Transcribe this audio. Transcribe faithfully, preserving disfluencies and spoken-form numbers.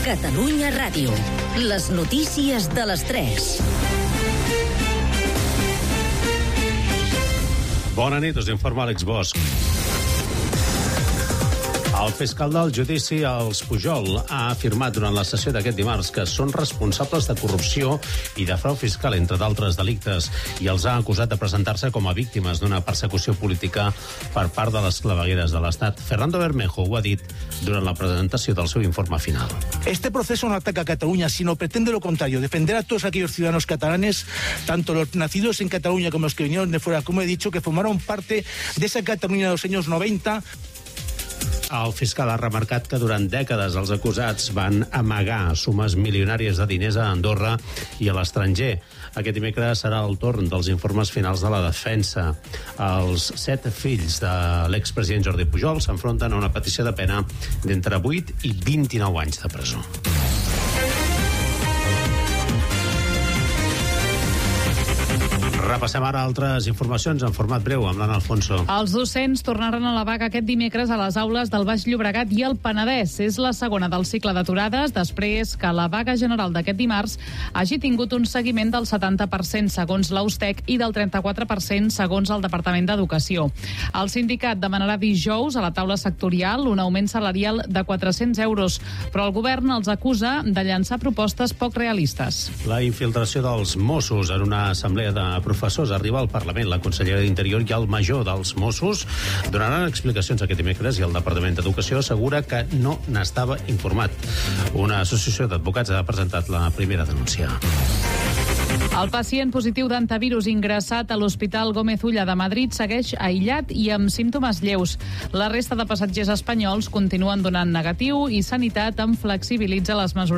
Catalunya Ràdio. Les notícies de les tres. Bona nit, us informa Àlex Bosch. El fiscal del judici als Pujol ha afirmat durant la sessió d'aquest dimarts que són responsables de corrupció i de frau fiscal, entre d'altres delictes, i els ha acusat de presentar-se com a víctimes d'una persecució política per part de les clavegueres de l'Estat. Fernando Bermejo ho ha dit durant la presentació del seu informe final. Este proceso no ataca a Cataluña, sino pretende lo contrario, defender a todos aquellos ciudadanos catalanes, tanto los nacidos en Cataluña como los que vinieron de fuera, como he dicho, que formaron parte de esa Cataluña de los años noventa. El fiscal ha remarcat que durant dècades els acusats van amagar sumes milionàries de diners a Andorra i a l'estranger. Aquest dimecres serà el torn dels informes finals de la defensa. Els set fills de l'expresident Jordi Pujol s'enfronten a una petició de pena d'entre vuit i vint-i-nou anys de presó. Repassem ara altres informacions en format breu amb l'Anna Alfonso. Els docents tornaran a la vaga aquest dimecres a les aules del Baix Llobregat i el Penedès. És la segona del cicle d'aturades, després que la vaga general d'aquest dimarts hagi tingut un seguiment del setanta per cent segons l'Austec i del trenta-quatre per cent segons el Departament d'Educació. El sindicat demanarà dijous a la taula sectorial un augment salarial de quatre-cents euros, però el govern els acusa de llançar propostes poc realistes. La infiltració dels Mossos en una assemblea de professors arriba al Parlament. La consellera d'Interior i el major dels Mossos donaran explicacions aquest dimecres i el Departament d'Educació assegura que no n'estava informat. Una associació d'advocats ha presentat la primera denúncia. El pacient positiu d'antivirus ingressat a l'Hospital Gómez Ulla de Madrid segueix aïllat i amb símptomes lleus. La resta de passatgers espanyols continuen donant negatiu i Sanitat en flexibilitza les mesures